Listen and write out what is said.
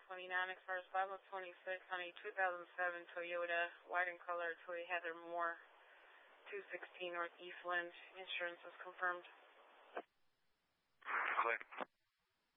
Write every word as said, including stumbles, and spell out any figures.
twenty-nine, expires five of twenty-six on a two thousand seven Toyota, white in color, Toyota Heather Moore, two sixteen North Eastland. Insurance is confirmed. Click.